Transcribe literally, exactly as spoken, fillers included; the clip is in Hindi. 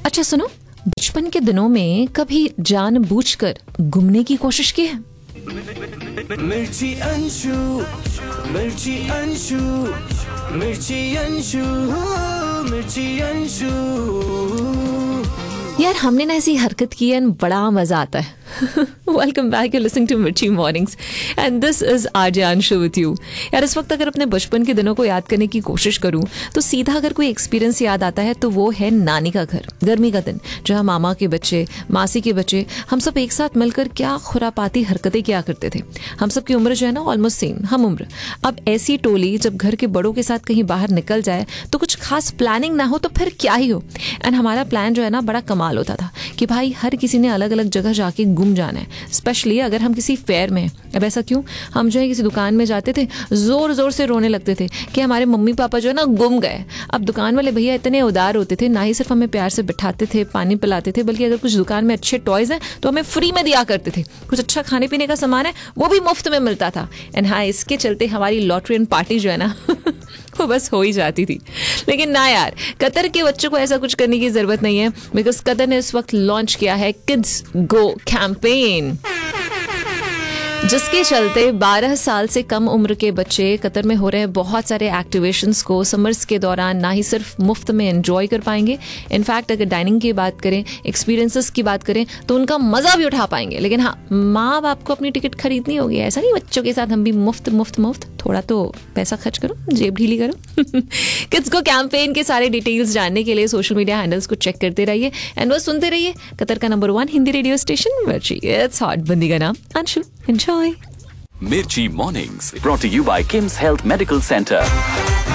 अच्छा सुनो, बचपन के दिनों में कभी जानबूझकर घूमने की कोशिश की है? मिर्ची अंशु, मिर्ची अंशु, मिर्ची अंशु, मिर्ची अंशु। यार हमने ना ऐसी हरकत की है, बड़ा मजा आता है। Welcome back, you listening to मिर्ची mornings and this is RJ Anshu with you. यार इस वक्त अगर अपने बचपन के दिनों को याद करने की कोशिश करूं तो सीधा अगर कोई एक्सपीरियंस याद आता है तो वो है नानी का घर, गर्मी का दिन, जहां मामा के बच्चे, मासी के बच्चे, हम सब एक साथ मिलकर क्या खुरापाती हरकतें किया करते थे। हम सब की उम्र जो है ना ऑलमोस्ट सेम, हम उम्र। अब ऐसी टोली जब घर के बड़ों के साथ कहीं बाहर निकल जाए तो कुछ खास प्लानिंग ना हो तो फिर क्या ही हो। एंड हमारा प्लान जो है ना बड़ा कमाल होता था कि भाई हर किसी ने अलग अलग जगह जाके घूम जाना है, स्पेशली अगर हम किसी फेयर में हैं। अब ऐसा क्यों, हम जो है किसी दुकान में जाते थे, जोर जोर से रोने लगते थे कि हमारे मम्मी पापा जो है ना गुम गए। अब दुकान वाले भैया इतने उदार होते थे, ना ही सिर्फ हमें प्यार से बिठाते थे, पानी पिलाते थे, बल्कि अगर कुछ दुकान में अच्छे टॉयज हैं तो हमें फ्री में दिया करते थे। कुछ अच्छा खाने पीने का सामान है वो भी मुफ्त में मिलता था। एंड हाँ, इसके चलते हमारी लॉटरी एंड पार्टी जो है ना वो बस हो ही जाती थी। लेकिन ना यार, कतर के बच्चों को ऐसा कुछ करने की जरूरत नहीं है, बिकॉज कतर ने इस वक्त लॉन्च किया है किड्स गो कैंपेन, जिसके चलते बारह साल से कम उम्र के बच्चे कतर में हो रहे हैं बहुत सारे एक्टिवेशंस को समर्स के दौरान ना ही सिर्फ मुफ्त में एंजॉय कर पाएंगे, इनफैक्ट अगर डाइनिंग की बात करें, एक्सपीरियंसेस की बात करें तो उनका मजा भी उठा पाएंगे। लेकिन हाँ, माँ बाप को अपनी टिकट खरीदनी होगी, ऐसा नहीं बच्चों के साथ हम भी मुफ्त मुफ्त मुफ्त, थोड़ा तो पैसा खर्च करो, जेब ढीली करो। किड्स को कैंपेन के सारे डिटेल्स जानने के लिए सोशल मीडिया हैंडल्स को चेक करते रहिए एंड बस सुनते रहिए कतर का number one Hindi radio station मिर्ची। इट्स हॉट, बंदी का नाम Anshu. Enjoy Mirchi Mornings, brought to you by Kim's Health Medical Center.